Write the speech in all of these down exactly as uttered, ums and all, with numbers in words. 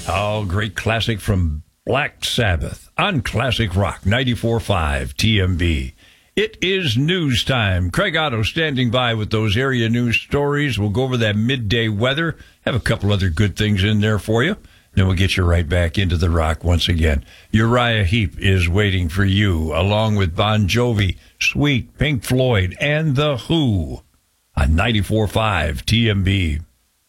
Oh, great classic from Black Sabbath on Classic Rock ninety-four point five T M B. It is news time. Craig Otto standing by with those area news stories. We'll go over that midday weather, have a couple other good things in there for you. Then we'll get you right back into the rock once again. Uriah Heep is waiting for you, along with Bon Jovi, Sweet, Pink Floyd, and The Who on ninety-four point five T M B.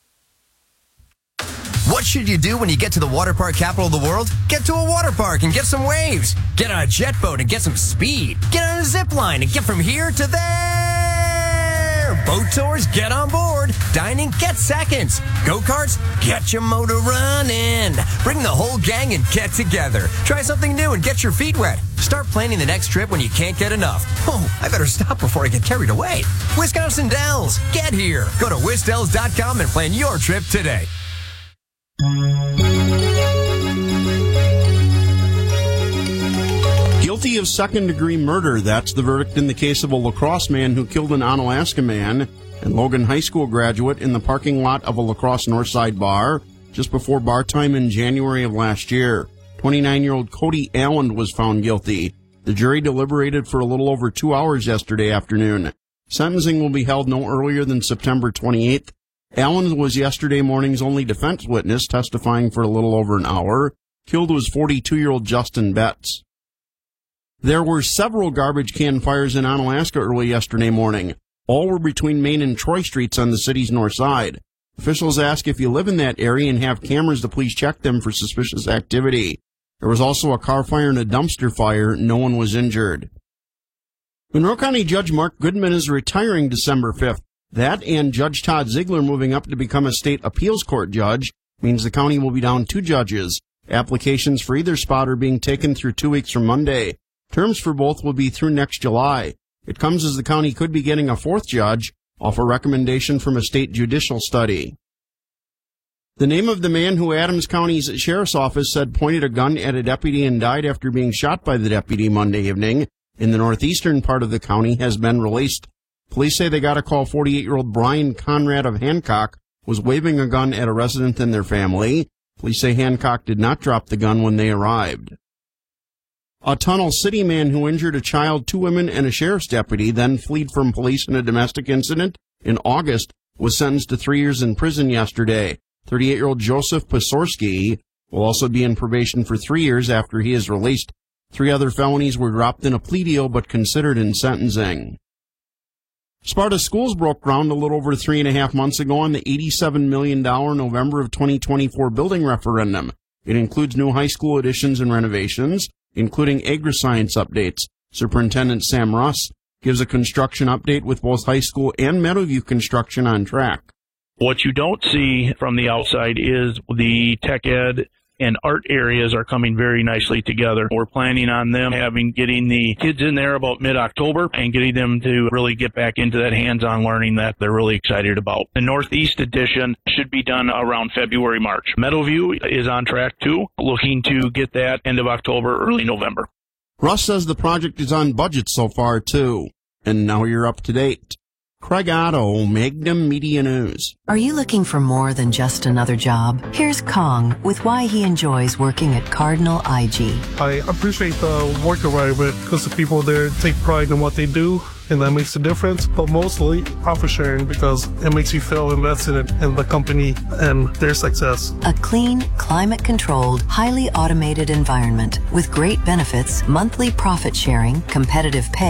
What should you do when you get to the water park capital of the world? Get to a water park and get some waves. Get on a jet boat and get some speed. Get on a zip line and get from here to there. Boat tours, get on board. Dining, get seconds. Go-karts, get your motor running. Bring the whole gang and get together. Try something new and get your feet wet. Start planning the next trip when you can't get enough. Oh, I better stop before I get carried away. Wisconsin Dells, get here. Go to wisdells dot com and plan your trip today. Guilty of second-degree murder. That's the verdict in the case of a La Crosse man who killed an Onalaska man and Logan High School graduate in the parking lot of a La Crosse Northside bar just before bar time in January of last year. twenty-nine-year-old Cody Allen was found guilty. The jury deliberated for a little over two hours yesterday afternoon. Sentencing will be held no earlier than September twenty-eighth. Allen was yesterday morning's only defense witness, testifying for a little over an hour. Killed was forty-two-year-old Justin Betts. There were several garbage can fires in Onalaska early yesterday morning. All were between Main and Troy Streets on the city's north side. Officials ask if you live in that area and have cameras to please check them for suspicious activity. There was also a car fire and a dumpster fire. No one was injured. Monroe County Judge Mark Goodman is retiring December fifth. That and Judge Todd Ziegler moving up to become a state appeals court judge means the county will be down two judges. Applications for either spot are being taken through two weeks from Monday. Terms for both will be through next July. It comes as the county could be getting a fourth judge off a recommendation from a state judicial study. The name of the man who Adams County's sheriff's office said pointed a gun at a deputy and died after being shot by the deputy Monday evening in the northeastern part of the county has been released. Police say they got a call forty-eight-year-old Brian Conrad of Hancock was waving a gun at a resident and their family. Police say Hancock did not drop the gun when they arrived. A Tunnel City man who injured a child, two women, and a sheriff's deputy, then fled from police in a domestic incident in August, was sentenced to three years in prison yesterday. thirty-eight-year-old Joseph Pasorski will also be in probation for three years after he is released. Three other felonies were dropped in a plea deal but considered in sentencing. Sparta Schools broke ground a little over three and a half months ago on the eighty-seven million dollars November of twenty twenty-four building referendum. It includes new high school additions and renovations, including agri-science updates. Superintendent Sam Russ gives a construction update with both high school and Meadowview construction on track. What you don't see from the outside is the tech ed and art areas are coming very nicely together. We're planning on them having getting the kids in there about mid-October and getting them to really get back into that hands-on learning that they're really excited about. The Northeast edition should be done around February, March. Meadowview is on track too, looking to get that end of October, early November. Russ says the project is on budget so far too. And now you're up to date. Craig Otto, Magnum Media News. Are you looking for more than just another job? Here's Kong with why he enjoys working at Cardinal I G. I appreciate the work environment because the people there take pride in what they do, and that makes a difference. But mostly profit sharing because it makes you feel invested in, in the company and their success. A clean, climate-controlled, highly automated environment with great benefits, monthly profit sharing, competitive pay,